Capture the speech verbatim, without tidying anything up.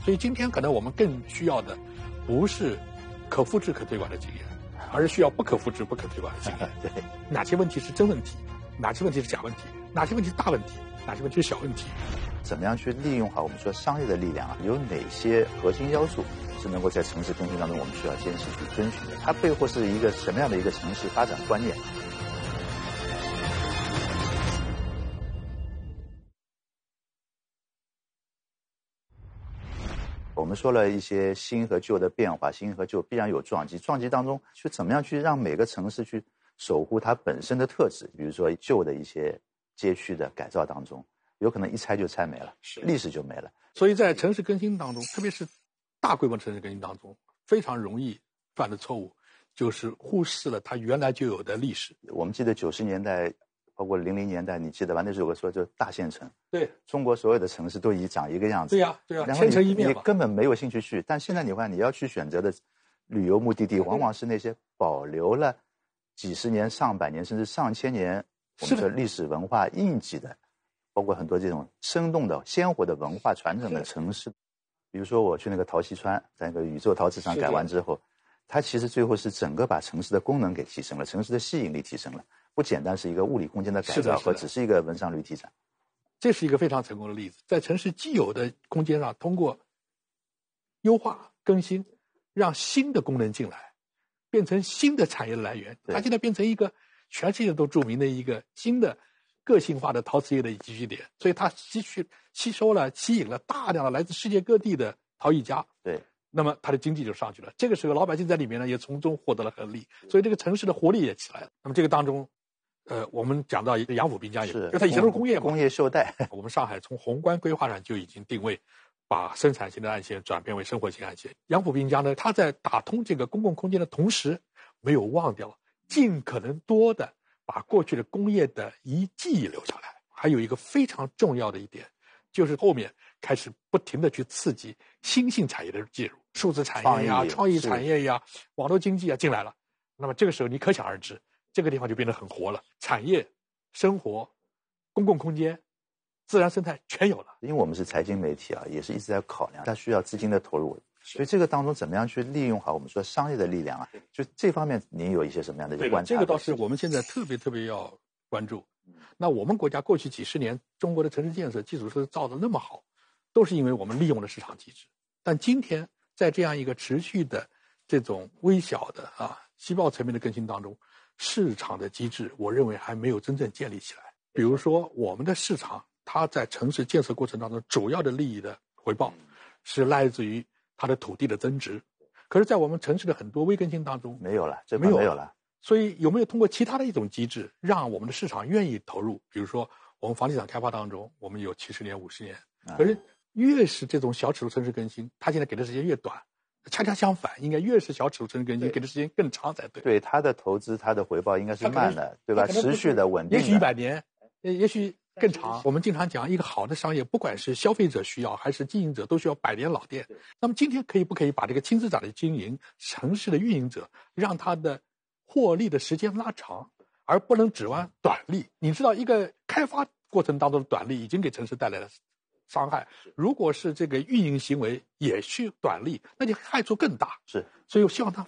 所以今天可能我们更需要的不是可复制可推广的经验，而是需要不可复制不可推广的经验。 对， 哪些问题是真问题，哪些问题是假问题，哪些问题是大问题，哪些问题是小问题。 怎么样去利用好我们说商业的力量啊？有哪些核心要素是能够在城市更新当中我们需要坚持去遵循的？它背后是一个什么样的一个城市发展观念？我们说了一些新和旧的变化，新和旧必然有撞击，撞击当中去怎么样去让每个城市去守护它本身的特质？比如说旧的一些街区的改造当中，有可能一拆就拆没了，历史就没了。 所以在城市更新当中，特别是大规模城市更新当中，非常容易犯的错误就是忽视了它原来就有的历史。 我们记得九十年代包括零零年代，你记得吧？那时候有个说就大县城， 对， 中国所有的城市都已长一个样子。 对呀、啊，对呀、 啊， 千城一面嘛，你根本没有兴趣去。但现在你看，你要去选择的旅游目的地，往往是那些保留了几十年、上百年甚至上千年我们说历史文化印记的，包括很多这种生动的、鲜活的文化传承的城市。比如说，我去那个陶溪川，在那个宇宙陶瓷厂改完之后，它其实最后是整个把城市的功能给提升了，城市的吸引力提升了。不简单是一个物理空间的改造和只是一个文商旅体展， 这是一个非常成功的例子。在城市既有的空间上，通过优化更新，让新的功能进来，变成新的产业的来源。它现在变成一个全世界都著名的一个新的个性化的陶瓷业的集聚点，所以它吸取吸收了、吸引了大量的来自世界各地的陶艺家。 对。 那么它的经济就上去了。这个时候，老百姓在里面呢，也从中获得了很利，所以这个城市的活力也起来了。那么这个当中。呃，我们讲到一个杨府滨江也，因为它以前是工业嘛， 工业袖带。 我们上海从宏观规划上就已经定位，把生产型的岸线转变为生活型岸线。杨府滨江呢，它在打通这个公共空间的同时，没有忘掉尽可能多的把过去的工业的遗迹留下来。还有一个非常重要的一点，就是后面开始不停的去刺激新兴产业的介入，数字产业呀、创意产业呀、网络经济啊进来了。那么这个时候你可想而知。这个地方就变得很活了，产业、生活、公共空间、自然生态全有了。 因为我们是财经媒体啊，也是一直在考量它需要资金的投入，所以这个当中怎么样去利用好我们说商业的力量啊？就这方面您有一些什么样的一个观察？ 这个倒是我们现在特别特别要关注。那我们国家过去几十年中国的城市建设基础设施造得那么好，都是因为我们利用了市场机制。但今天在这样一个持续的这种微小的啊细胞层面的更新当中，市场的机制，我认为还没有真正建立起来。比如说，我们的市场，它在城市建设过程当中，主要的利益的回报是来自于它的土地的增值。可是，在我们城市的很多微更新当中， 没有了，这块没有了。 所以，有没有通过其他的一种机制，让我们的市场愿意投入？比如说，我们房地产开发当中，我们有七十年、五十年，可是越是这种小尺度城市更新，它现在给的时间越短。恰恰相反，应该越是小尺度城市更新，给的时间更长才对。 对，它的投资，它的回报应该是慢的，对吧？持续的、稳定的。 也许一百年，也许更长。我们经常讲，一个好的商业，不管是消费者需要还是经营者，都需要百年老店。那么今天可以不可以把这个轻资产的经营、城市的运营者，让他的获利的时间拉长，而不能指望短利？你知道，一个开发过程当中的短利已经给城市带来了伤害，如果是这个运营行为也去短利，那就害处更大。 是， 所以我希望它